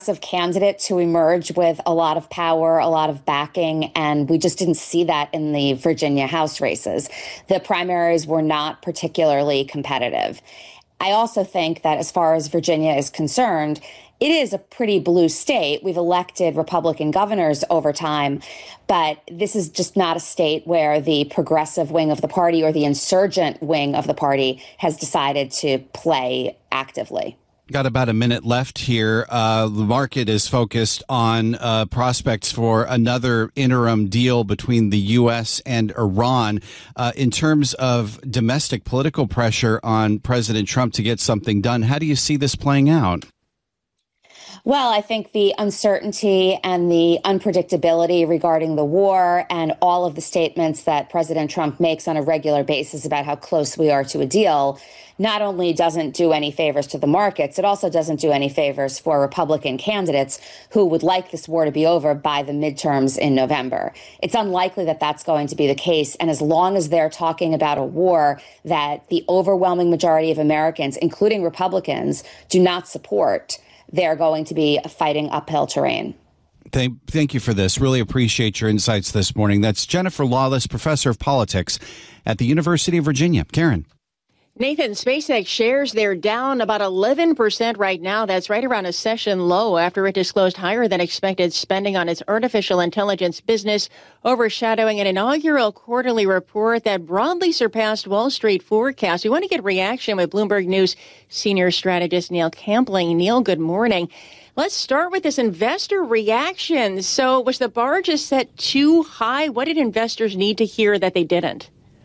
candidate to emerge with a lot of power, a lot of backing, and we just didn't see that in the Virginia House races. The primaries were not particularly competitive. I also think that as far as Virginia is concerned, it is a pretty blue state. We've elected Republican governors over time, but this is just not a state where the progressive wing of the party or the insurgent wing of the party has decided to play actively. Got about a minute left here. The market is focused on prospects for another interim deal between the U.S. and Iran. In terms of domestic political pressure on President Trump to get something done, how do you see this playing out? Well, I think the uncertainty and the unpredictability regarding the war and all of the statements that President Trump makes on a regular basis about how close we are to a deal not only doesn't do any favors to the markets, it also doesn't do any favors for Republican candidates who would like this war to be over by the midterms in November. It's unlikely that that's going to be the case. And as long as they're talking about a war that the overwhelming majority of Americans, including Republicans, do not support, they're going to be fighting uphill terrain. Thank you for this. Really appreciate your insights this morning. That's Jennifer Lawless, professor of politics at the University of Virginia. Karen. Nathan, SpaceX shares, they're down about 11% right now. That's right around a session low after it disclosed higher than expected spending on its artificial intelligence business, overshadowing an inaugural quarterly report that broadly surpassed Wall Street forecasts. We want to get reaction with Bloomberg News senior strategist Neil Campling. Neil, good morning. Let's start with this investor reaction. So was the bar just set too high? What did investors need to hear that they didn't?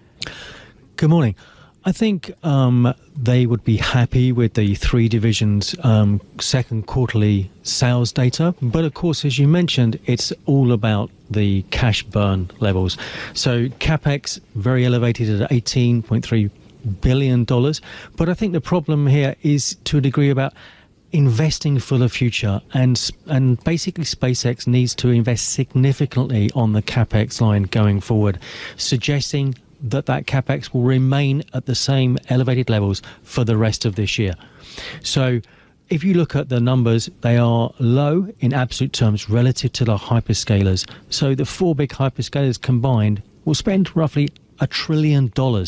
Good morning. I think they would be happy with the three divisions' second quarterly sales data. But of course, as you mentioned, it's all about the cash burn levels. So CapEx very elevated at $18.3 billion. But I think the problem here is to a degree about investing for the future. And basically, SpaceX needs to invest significantly on the CapEx line going forward, suggesting that CapEx will remain at the same elevated levels for the rest of this year. So if you look at the numbers, they are low in absolute terms relative to the hyperscalers. So the four big hyperscalers combined will spend roughly $1 trillion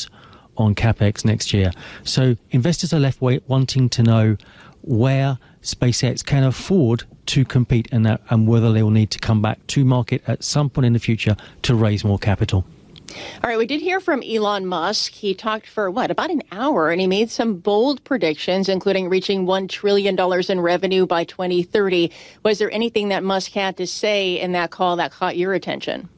on CapEx next year. So investors are left wanting to know where SpaceX can afford to compete in that and whether they will need to come back to market at some point in the future to raise more capital. All right, we did hear from Elon Musk. He talked for, about an hour, and he made some bold predictions, including reaching $1 trillion in revenue by 2030. Was there anything that Musk had to say in that call that caught your attention?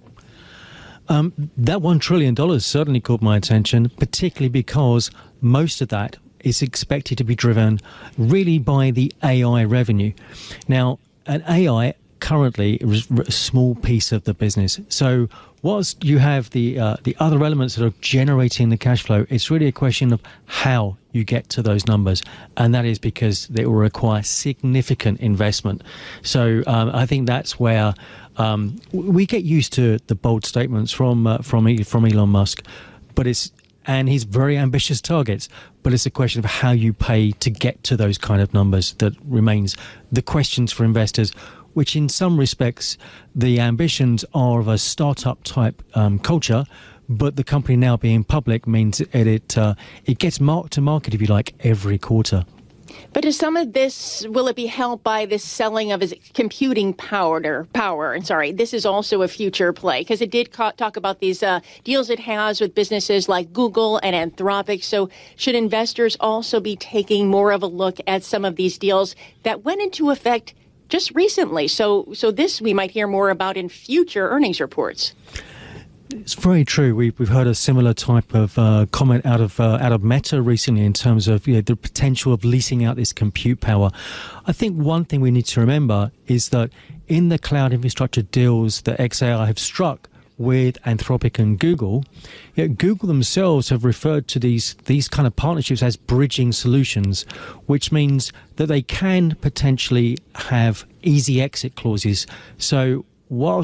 That $1 trillion certainly caught my attention, particularly because most of that is expected to be driven really by the AI revenue. Now, an AI currently is a small piece of the business. So whilst you have the other elements that are generating the cash flow, it's really a question of how you get to those numbers. And that is because they will require significant investment. So I think that's where we get used to the bold statements from Elon Musk, and his very ambitious targets. But it's a question of how you pay to get to those kind of numbers that remains the questions for investors, which in some respects, the ambitions are of a startup type culture, but the company now being public means it gets marked to market, if you like, every quarter. But is some of this, will it be helped by this selling of his computing power? This is also a future play, because it did talk about these deals it has with businesses like Google and Anthropic. So should investors also be taking more of a look at some of these deals that went into effect just recently? So this we might hear more about in future earnings reports. It's very true. We've heard a similar type of comment out of Meta recently in terms of the potential of leasing out this compute power. I think one thing we need to remember is that in the cloud infrastructure deals that xAI have struck with Anthropic and Google, Google themselves have referred to these kind of partnerships as bridging solutions, which means that they can potentially have easy exit clauses. So whilst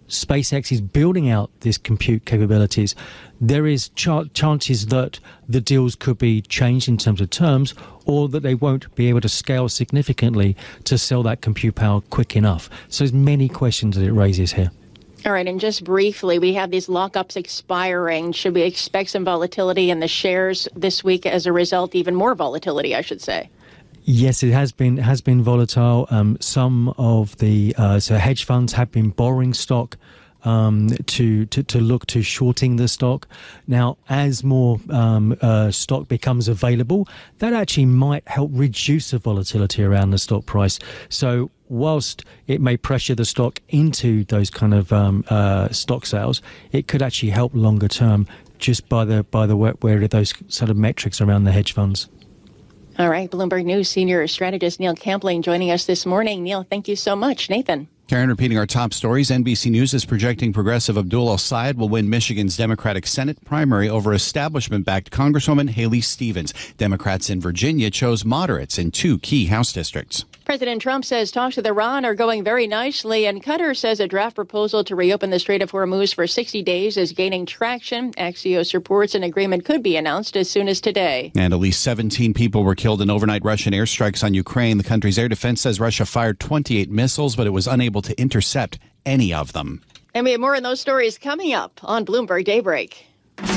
SpaceX is building out this compute capabilities, there is chances that the deals could be changed in terms of terms, or that they won't be able to scale significantly to sell that compute power quick enough. So there's many questions that it raises here. All right, and just briefly, we have these lockups expiring. Should we expect some volatility in the shares this week as a result? Even more volatility, I should say. Yes, it has been volatile. Some of the so hedge funds have been borrowing stock to look to shorting the stock. Now, as more stock becomes available, that actually might help reduce the volatility around the stock price. So whilst it may pressure the stock into those kind of stock sales, it could actually help longer term just by the where those sort of metrics around the hedge funds. All right, Bloomberg News senior strategist Neil Campling joining us this morning. Neil, thank you so much. Nathan. Karen, repeating our top stories, NBC News is projecting progressive Abdul El-Sayed will win Michigan's Democratic Senate primary over establishment-backed Congresswoman Haley Stevens. Democrats in Virginia chose moderates in 2 key House districts. President Trump says talks with Iran are going very nicely, and Qatar says a draft proposal to reopen the Strait of Hormuz for 60 days is gaining traction. Axios reports an agreement could be announced as soon as today. And at least 17 people were killed in overnight Russian airstrikes on Ukraine. The country's air defense says Russia fired 28 missiles, but it was unable to intercept any of them. And we have more on those stories coming up on Bloomberg Daybreak.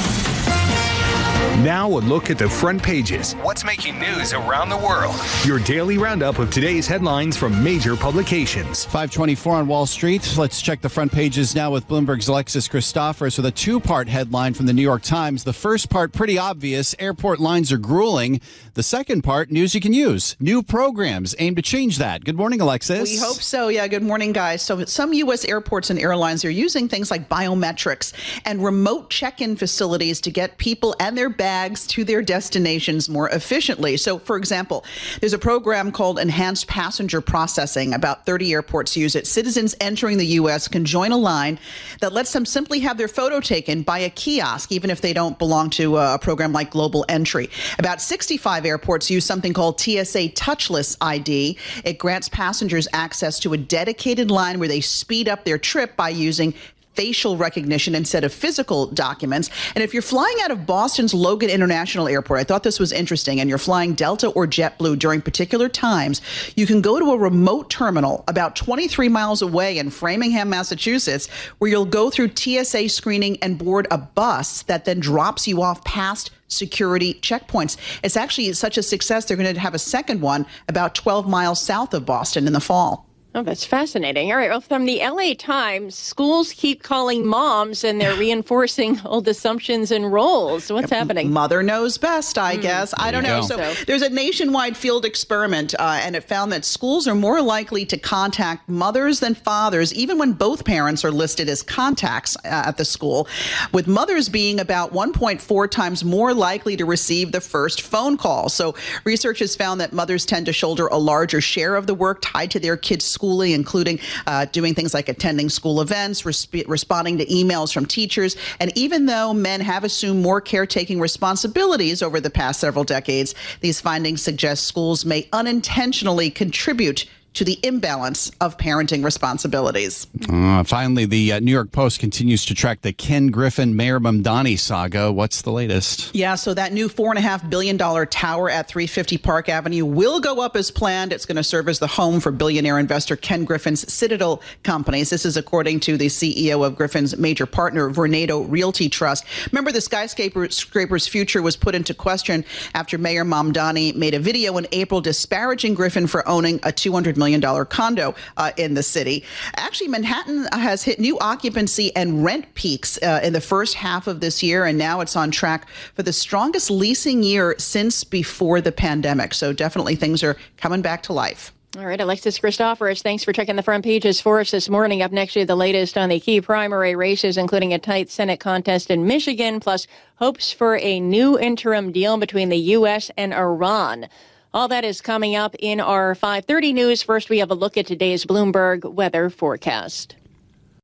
Now a look at the front pages. What's making news around the world? Your daily roundup of today's headlines from major publications. 524 on Wall Street. Let's check the front pages now with Bloomberg's Alexis Christoforous with a 2-part headline from the New York Times. The first part, pretty obvious. Airport lines are grueling. The second part, news you can use. New programs aim to change that. Good morning, Alexis. We hope so. Yeah, good morning, guys. So some U.S. airports and airlines are using things like biometrics and remote check-in facilities to get people and their bags to their destinations more efficiently. So, for example, there's a program called Enhanced Passenger Processing. About 30 airports use it. Citizens entering the U.S. can join a line that lets them simply have their photo taken by a kiosk, even if they don't belong to a program like Global Entry. About 65 airports use something called TSA Touchless ID. It grants passengers access to a dedicated line where they speed up their trip by using facial recognition instead of physical documents. And if you're flying out of Boston's Logan International Airport, I thought this was interesting, and you're flying Delta or JetBlue during particular times, you can go to a remote terminal about 23 miles away in Framingham, Massachusetts, where you'll go through TSA screening and board a bus that then drops you off past security checkpoints. It's actually such a success, they're going to have a second one about 12 miles south of Boston in the fall. Oh, that's fascinating. All right. Well, from the LA Times, schools keep calling moms and they're reinforcing old assumptions and roles. What's happening? Mother knows best, I guess. I don't know. So there's a nationwide field experiment, and it found that schools are more likely to contact mothers than fathers, even when both parents are listed as contacts at the school, with mothers being about 1.4 times more likely to receive the first phone call. So research has found that mothers tend to shoulder a larger share of the work tied to their kids' schooling, including doing things like attending school events, responding to emails from teachers. And even though men have assumed more caretaking responsibilities over the past several decades, these findings suggest schools may unintentionally contribute to the imbalance of parenting responsibilities. Finally, the New York Post continues to track the Ken Griffin, Mayor Mamdani saga. What's the latest? Yeah, so that new $4.5 billion tower at 350 Park Avenue will go up as planned. It's going to serve as the home for billionaire investor Ken Griffin's Citadel Companies. This is according to the CEO of Griffin's major partner, Vornado Realty Trust. Remember, the skyscraper's future was put into question after Mayor Mamdani made a video in April disparaging Griffin for owning a $200 million condo in the city. Actually, Manhattan has hit new occupancy and rent peaks in the first half of this year, and now it's on track for the strongest leasing year since before the pandemic. So definitely things are coming back to life. All right, Alexis Christoforous, thanks for checking the front pages for us this morning. Up next, the latest on the key primary races, including a tight Senate contest in Michigan, plus hopes for a new interim deal between the U.S. and Iran. All that is coming up in our 5:30 news. First, we have a look at today's Bloomberg weather forecast.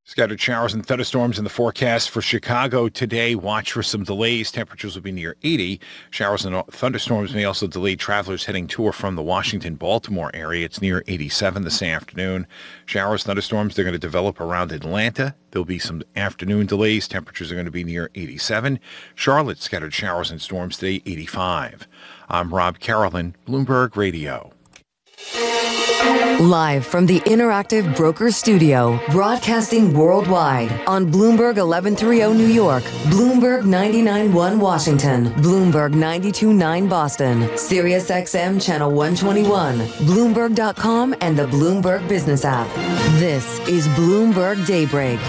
Scattered showers and thunderstorms in the forecast for Chicago today. Watch for some delays. Temperatures will be near 80. Showers and thunderstorms may also delay travelers heading to or from the Washington-Baltimore area. It's near 87 this afternoon. Showers, thunderstorms, they're going to develop around Atlanta. There'll be some afternoon delays. Temperatures are going to be near 87. Charlotte, scattered showers and storms today, 85. I'm Rob Carolyn, Bloomberg Radio. Live from the Interactive Broker Studio, broadcasting worldwide on Bloomberg 1130 New York, Bloomberg 99.1 Washington, Bloomberg 92.9 Boston, Sirius XM Channel 121, Bloomberg.com, and the Bloomberg Business app. This is Bloomberg Daybreak.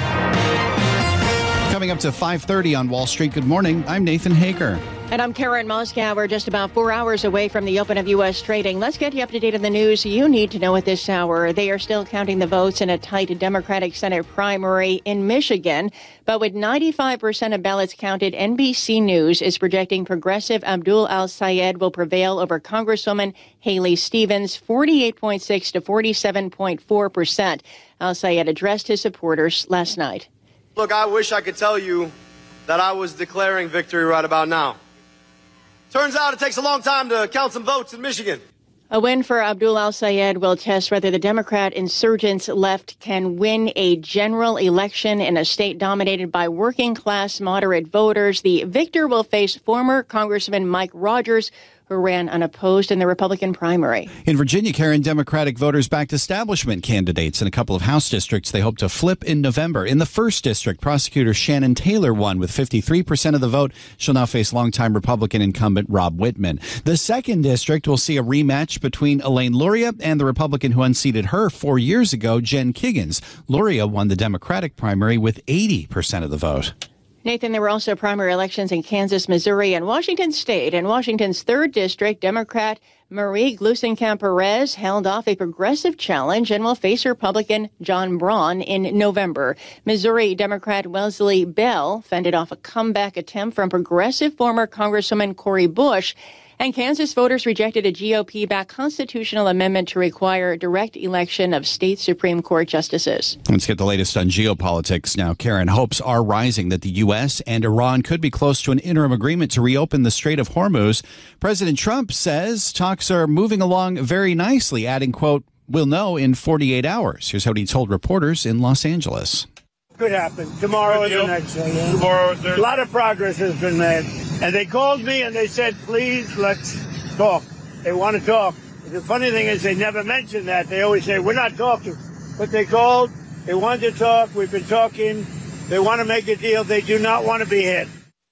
Coming up to 5:30 on Wall Street. Good morning. I'm Nathan Hager. And I'm Karen Moscow. We're just about 4 hours away from the open of U.S. trading. Let's get you up to date on the news you need to know at this hour. They are still counting the votes in a tight Democratic Senate primary in Michigan. But with 95% of ballots counted, NBC News is projecting progressive Abdul Al-Sayed will prevail over Congresswoman Haley Stevens, 48.6 to 47.4%. Al-Sayed addressed his supporters last night. Look, I wish I could tell you that I was declaring victory right about now. Turns out it takes a long time to count some votes in Michigan. A win for Abdul Al-Sayed will test whether the Democrat insurgents left can win a general election in a state dominated by working-class moderate voters. The victor will face former Congressman Mike Rogers, who ran unopposed in the Republican primary. In Virginia, Karen, Democratic voters backed establishment candidates in a couple of House districts they hope to flip in November. In the first district, prosecutor Shannon Taylor won with 53% of the vote. She'll now face longtime Republican incumbent Rob Whitman. The second district will see a rematch between Elaine Luria and the Republican who unseated her 4 years ago, Jen Kiggins. Luria won the Democratic primary with 80% of the vote. Nathan, there were also primary elections in Kansas, Missouri, and Washington State. In Washington's 3rd District, Democrat Marie Gluesenkamp-Perez held off a progressive challenge and will face Republican John Braun in November. Missouri Democrat Wesley Bell fended off a comeback attempt from progressive former Congresswoman Cori Bush. And Kansas voters rejected a GOP-backed constitutional amendment to require direct election of state Supreme Court justices. Let's get the latest on geopolitics now. Karen, hopes are rising that the U.S. and Iran could be close to an interim agreement to reopen the Strait of Hormuz. President Trump says talks are moving along very nicely, adding, quote, "We'll know in 48 hours. Here's what he told reporters in Los Angeles. Could happen tomorrow or the next day. Tomorrow, a lot of progress has been made. And they called me and they said, please, let's talk. They want to talk. The funny thing is they never mention that. They always say, we're not talking. But they called. They wanted to talk. We've been talking. They want to make a deal. They do not want to be hit.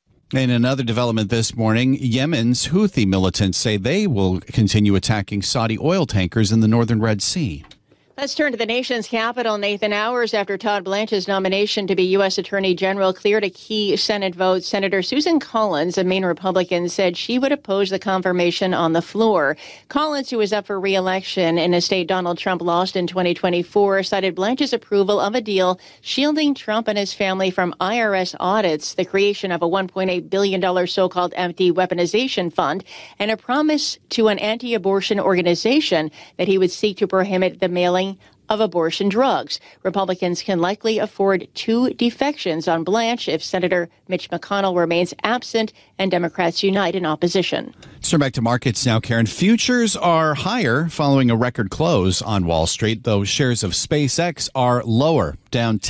In another development this morning, Yemen's Houthi militants say they will continue attacking Saudi oil tankers in the northern Red Sea. Let's turn to the nation's capital, Nathan. Hours after Todd Blanche's nomination to be U.S. Attorney General cleared a key Senate vote, Senator Susan Collins, a Maine Republican, said she would oppose the confirmation on the floor. Collins, who is up for re-election in a state Donald Trump lost in 2024, cited Blanche's approval of a deal shielding Trump and his family from IRS audits, the creation of a $1.8 billion so-called empty weaponization fund, and a promise to an anti-abortion organization that he would seek to prohibit the mailing of abortion drugs. Republicans can likely afford 2 defections on Blanche if Senator Mitch McConnell remains absent and Democrats unite in opposition. Let's turn back to markets now, Karen. Futures are higher following a record close on Wall Street, though shares of SpaceX are lower, down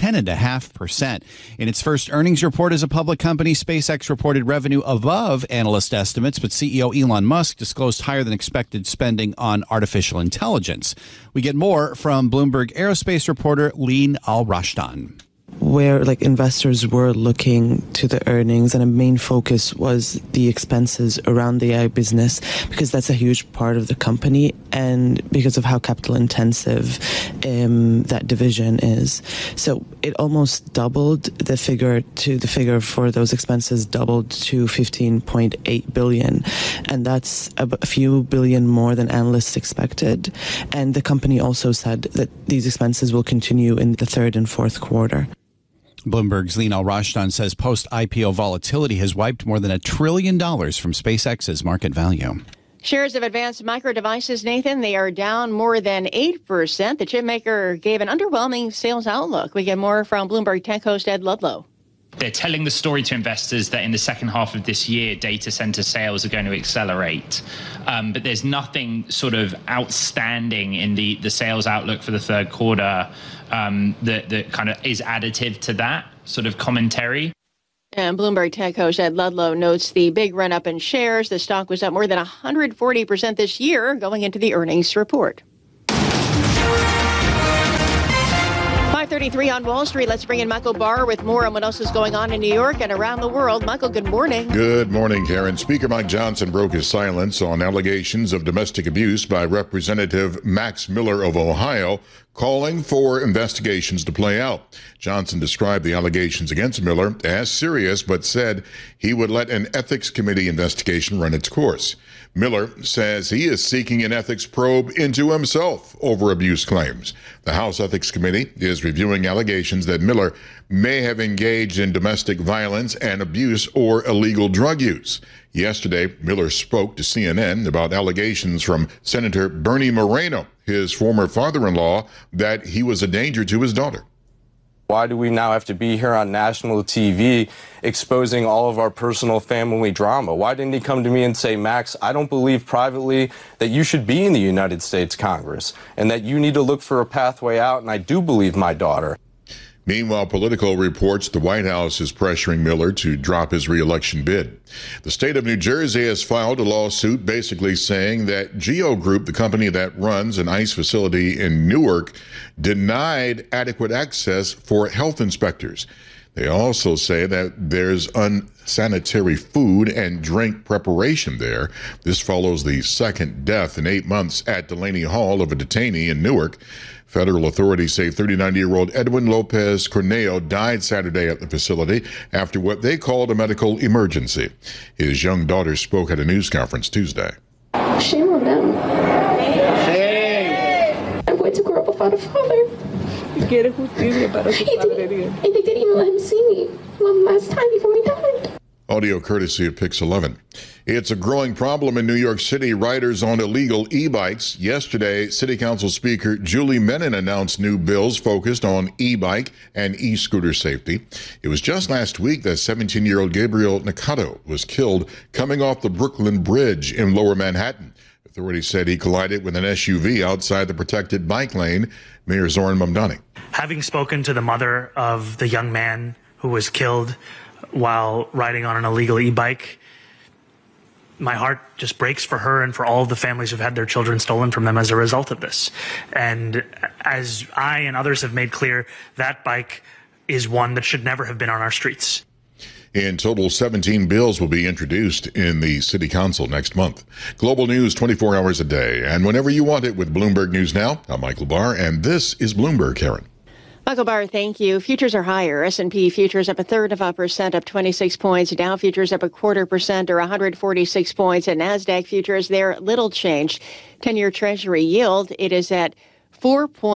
10.5%. In its first earnings report as a public company, SpaceX reported revenue above analyst estimates, but CEO Elon Musk disclosed higher than expected spending on artificial intelligence. We get more from Bloomberg aerospace reporter Lean Al-Rashdan. Where investors were looking to the earnings, and a main focus was the expenses around the AI business, because that's a huge part of the company and because of how capital intensive that division is. So it almost doubled the figure for those expenses doubled to $15.8 billion. And that's a few billion more than analysts expected. And the company also said that these expenses will continue in the 3rd and 4th quarter. Bloomberg's Lean Al-Rashdan says post-IPO volatility has wiped more than $1 trillion from SpaceX's market value. Shares of Advanced Micro Devices, Nathan, they are down more than 8%. The chip maker gave an underwhelming sales outlook. We get more from Bloomberg Tech host Ed Ludlow. They're telling the story to investors that in the second half of this year, data center sales are going to accelerate. But there's nothing sort of outstanding in the sales outlook for the third quarter that kind of is additive to that sort of commentary. And Bloomberg Tech host Ed Ludlow notes the big run-up in shares. The stock was up more than 140% this year going into the earnings report. 5:33 on Wall Street. Let's bring in Michael Barr with more on what else is going on in New York and around the world. Michael, good morning. Good morning, Karen. Speaker Mike Johnson broke his silence on allegations of domestic abuse by Representative Max Miller of Ohio, calling for investigations to play out. Johnson described the allegations against Miller as serious, but said he would let an ethics committee investigation run its course. Miller says he is seeking an ethics probe into himself over abuse claims. The House Ethics Committee is reviewing allegations that Miller may have engaged in domestic violence and abuse or illegal drug use. Yesterday, Miller spoke to CNN about allegations from Senator Bernie Moreno, his former father-in-law, that he was a danger to his daughter. Why do we now have to be here on national TV exposing all of our personal family drama? Why didn't he come to me and say, Max, I don't believe privately that you should be in the United States Congress and that you need to look for a pathway out, and I do believe my daughter. Meanwhile, Politico reports the White House is pressuring Miller to drop his re-election bid. The state of New Jersey has filed a lawsuit basically saying that GEO Group, the company that runs an ICE facility in Newark, denied adequate access for health inspectors. They also say that there's unsanitary food and drink preparation there. This follows the second death in 8 months at Delaney Hall of a detainee in Newark. Federal authorities say 39-year-old Edwin Lopez Corneo died Saturday at the facility after what they called a medical emergency. His young daughter spoke at a news conference Tuesday. Shame on them. Shame. I'm going to grow up without a father. He did, and they didn't even let him see me one last time before he died. Audio courtesy of Pix 11. It's a growing problem in New York City, riders on illegal e-bikes. Yesterday, City Council Speaker Julie Menin announced new bills focused on e-bike and e-scooter safety. It was just last week that 17-year-old Gabriel Nakato was killed coming off the Brooklyn Bridge in Lower Manhattan. Authorities said he collided with an SUV outside the protected bike lane. Mayor Zoran Mamdani. Having spoken to the mother of the young man who was killed while riding on an illegal e-bike, my heart just breaks for her and for all of the families who've had their children stolen from them as a result of this. And as I and others have made clear, that bike is one that should never have been on our streets. In total, 17 bills will be introduced in the City Council next month. Global news 24 hours a day and whenever you want it with Bloomberg News Now. I'm Michael Barr, and this is Bloomberg, Karen. Michael Barr, thank you. Futures are higher. S&P futures up 1/3%, up 26 points. Dow futures up 1/4% or 146 points. And NASDAQ futures, they're little changed. 10-year Treasury yield, it is at 4.